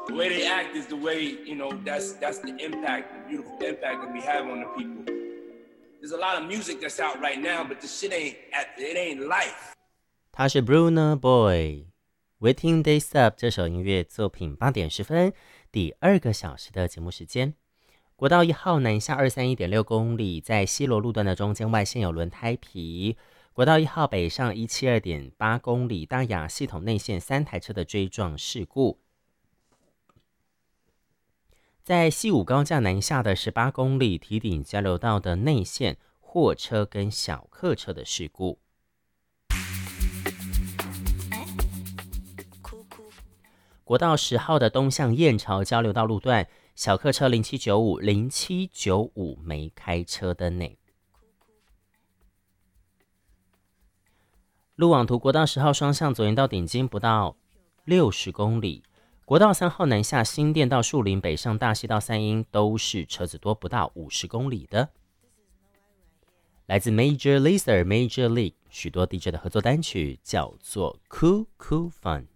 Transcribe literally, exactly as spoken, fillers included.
The way they act is the way, you know, that's that's the impact, the beautiful impact that we have on the people. There's a lot of music that's out right now, but the shit ain't, it ain't life. 他是 Bruno Boy。Waiting Days Up 这首音乐作品八点十分，第二个小时的节目时间。国道一号南下二三一点六公里，在西螺路段的中间外线有轮胎皮。国道一号北上一七二点八公里，大雅系统内线三台车的追撞事故。在西武高架南下的十八公里，堤顶交流道的内线货车跟小客车的事故。国道十号的东向燕巢交流道路段，小客车零七九五零七九五没开车灯内。路网图国道十号双向左营到顶金不到六十公里。国道三号南下新店到树林，北上大溪到三鹰都是车子多不到五十公里的。来自 Major Lazer Major League 许多 D J 的合作单曲叫做 Cool Cool Fun。